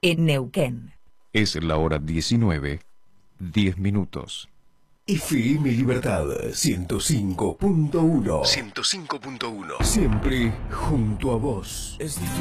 en Neuquén. Es la hora 19, 10 minutos. FM Libertad 105.1. 105.1. Siempre junto a vos. Es difícil.